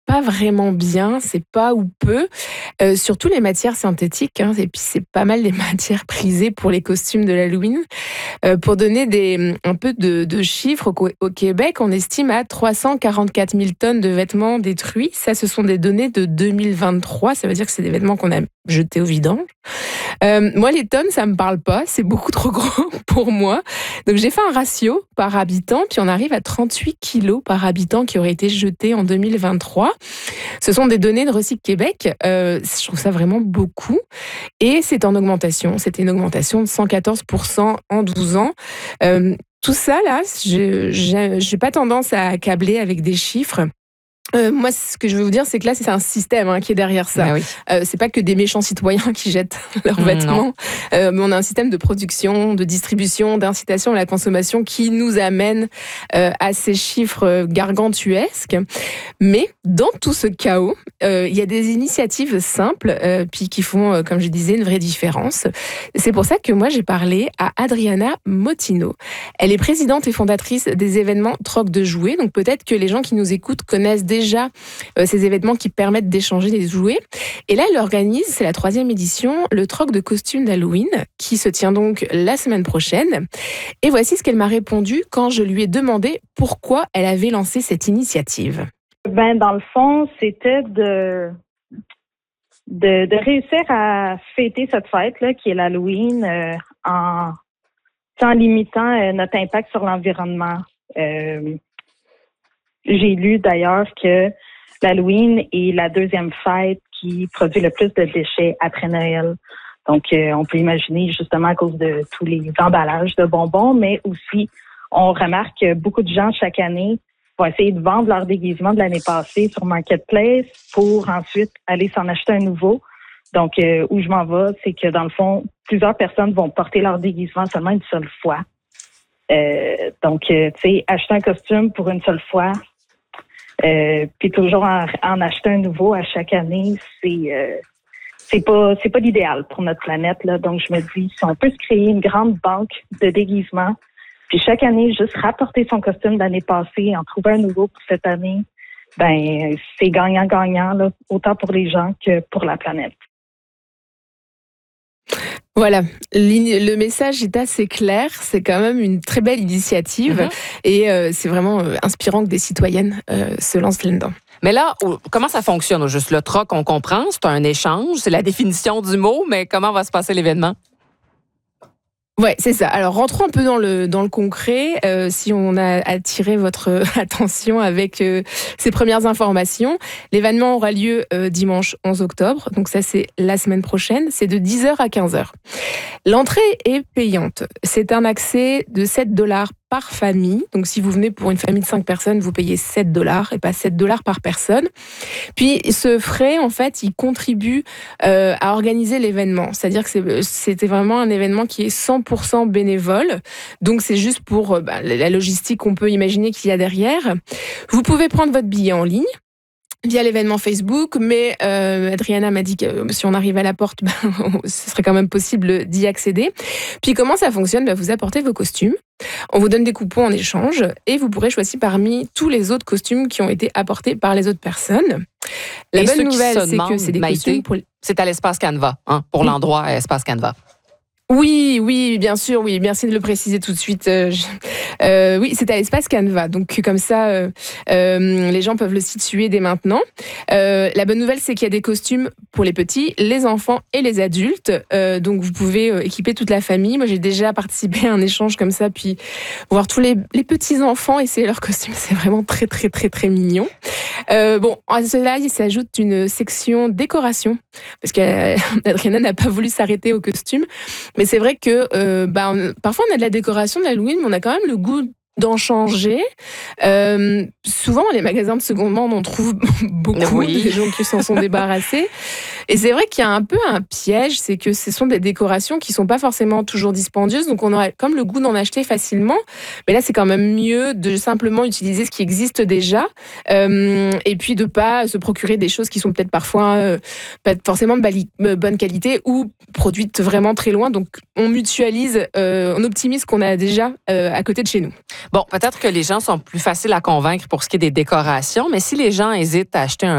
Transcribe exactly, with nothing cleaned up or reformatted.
pas vraiment bien, c'est pas ou peu, euh, surtout les matières synthétiques, hein, et puis c'est pas mal des matières prisées pour les costumes de l'Halloween. Euh, pour donner des, un peu de, de chiffres, au, au Québec, on estime à trois cent quarante-quatre mille tonnes de vêtements détruits. Ça, ce sont des données de deux mille vingt-trois, ça veut dire que c'est des vêtements qu'on a jetés au vidange. Euh, moi, les tonnes, ça me parle pas, c'est beaucoup trop gros pour moi. Donc j'ai fait un ratio par habitant, puis on arrive à trente-huit kilos par habitant qui auraient été jetés en deux mille vingt-trois. Ce sont des données de Recycle Québec. Euh, je trouve ça vraiment beaucoup. Et c'est en augmentation. C'était une augmentation de cent quatorze pour cent en douze ans. Euh, tout ça, là, je n'ai pas tendance à accabler avec des chiffres. Euh, moi, ce que je veux vous dire, c'est que là, c'est un système hein, qui est derrière ça. Ben oui. Euh, c'est pas que des méchants citoyens qui jettent leurs mmh, vêtements, euh, mais on a un système de production, de distribution, d'incitation à la consommation qui nous amène euh, à ces chiffres gargantuesques. Mais dans tout ce chaos, euh, il y a des initiatives simples, euh, puis qui font, euh, comme je disais, une vraie différence. C'est pour ça que moi, j'ai parlé à Adriana Motino. Elle est présidente et fondatrice des événements Troc de jouets. Donc peut-être que les gens qui nous écoutent connaissent déjà déjà euh, ces événements qui permettent d'échanger des jouets. Et là, elle organise, c'est la troisième édition, le troc de costumes d'Halloween, qui se tient donc la semaine prochaine. Et voici ce qu'elle m'a répondu quand je lui ai demandé pourquoi elle avait lancé cette initiative. Ben, dans le fond, c'était de, de, de réussir à fêter cette fête-là, qui est l'Halloween, euh, en, en limitant euh, notre impact sur l'environnement. Euh, J'ai lu d'ailleurs que l'Halloween est la deuxième fête qui produit le plus de déchets après Noël. Donc, euh, on peut imaginer justement à cause de tous les emballages de bonbons, mais aussi, on remarque que beaucoup de gens chaque année vont essayer de vendre leur déguisement de l'année passée sur Marketplace pour ensuite aller s'en acheter un nouveau. Donc, euh, où je m'en vais, c'est que dans le fond, plusieurs personnes vont porter leur déguisement seulement une seule fois. Euh, donc, euh, tu sais, acheter un costume pour une seule fois, euh, puis toujours en, en acheter un nouveau à chaque année, c'est euh, c'est pas c'est pas l'idéal pour notre planète là. Donc, je me dis, si on peut se créer une grande banque de déguisements, puis chaque année juste rapporter son costume d'année passée, en trouver un nouveau pour cette année, ben c'est gagnant-gagnant là, autant pour les gens que pour la planète. Voilà, le message est assez clair, c'est quand même une très belle initiative mm-hmm. et euh, c'est vraiment euh, inspirant que des citoyennes euh, se lancent là-dedans. Mais là, comment ça fonctionne? Juste le troc, on comprend, c'est un échange, c'est la définition du mot, mais comment va se passer l'événement? Ouais, c'est ça. Alors, rentrons un peu dans le dans le concret. Euh, si on a attiré votre attention avec euh, ces premières informations, l'événement aura lieu euh, dimanche onze octobre. Donc ça, c'est la semaine prochaine. C'est de dix heures à quinze heures. L'entrée est payante. C'est un accès de sept dollars par famille. Donc, si vous venez pour une famille de cinq personnes, vous payez sept dollars et pas sept dollars par personne. Puis, ce frais, en fait, il contribue euh, à organiser l'événement. C'est-à-dire que c'est, c'était vraiment un événement qui est cent pour cent bénévole. Donc, c'est juste pour bah, la logistique qu'on peut imaginer qu'il y a derrière. Vous pouvez prendre votre billet en ligne via l'événement Facebook, mais euh, Adriana m'a dit que euh, si on arrive à la porte, ben, ce serait quand même possible d'y accéder. Puis comment ça fonctionne? Ben, vous apportez vos costumes, on vous donne des coupons en échange et vous pourrez choisir parmi tous les autres costumes qui ont été apportés par les autres personnes. La et bonne nouvelle, c'est demandent, que c'est des Maïté, costumes pour... C'est à l'Espace Canva, hein, pour oui. l'endroit Espace Canva. Oui, oui, bien sûr, oui. Merci de le préciser tout de suite. Euh, je, euh, oui, c'est à l'espace Canva. Donc, comme ça, euh, euh, les gens peuvent le situer dès maintenant. Euh, la bonne nouvelle, c'est qu'il y a des costumes pour les petits, les enfants et les adultes. Euh, donc, vous pouvez euh, équiper toute la famille. Moi, j'ai déjà participé à un échange comme ça, puis voir tous les, les petits-enfants essayer leurs costumes. C'est vraiment très, très, très, très mignon. Euh, bon, à cela, il s'ajoute une section décoration. Parce qu'Adriana n'a pas voulu s'arrêter au costume. Mais c'est vrai que euh, bah, on, parfois on a de la décoration d'Halloween, mais on a quand même le goût d'en changer. Euh, souvent, dans les magasins de seconde main, on en trouve beaucoup, oui. des gens qui s'en sont débarrassés. Et c'est vrai qu'il y a un peu un piège, c'est que ce sont des décorations qui ne sont pas forcément toujours dispendieuses, donc on aurait comme le goût d'en acheter facilement. Mais là, c'est quand même mieux de simplement utiliser ce qui existe déjà, euh, et puis de ne pas se procurer des choses qui sont peut-être parfois euh, pas forcément de bali- euh, bonne qualité ou produites vraiment très loin. Donc, on mutualise, euh, on optimise ce qu'on a déjà euh, à côté de chez nous. Bon, peut-être que les gens sont plus faciles à convaincre pour ce qui est des décorations, mais si les gens hésitent à acheter un